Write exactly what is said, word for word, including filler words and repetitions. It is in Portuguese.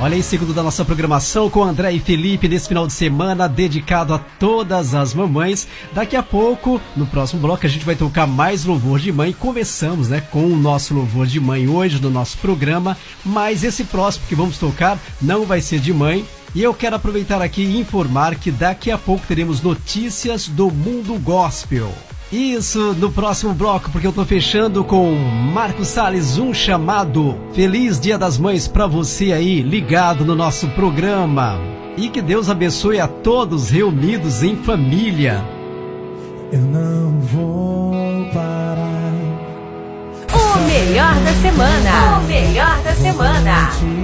Olha aí, segundo da nossa programação com André e Felipe nesse final de semana dedicado a todas as mamães. Daqui a pouco, no próximo bloco, a gente vai tocar mais louvor de mãe. Começamos, né, com o nosso louvor de mãe hoje no nosso programa, mas esse próximo que vamos tocar não vai ser de mãe. E eu quero aproveitar aqui e informar que daqui a pouco teremos notícias do mundo gospel. Isso no próximo bloco, porque eu tô fechando com Marcos Salles, um chamado. Feliz Dia das Mães pra você aí, ligado no nosso programa. E que Deus abençoe a todos reunidos em família. Eu não vou parar. O melhor da semana. O melhor da semana.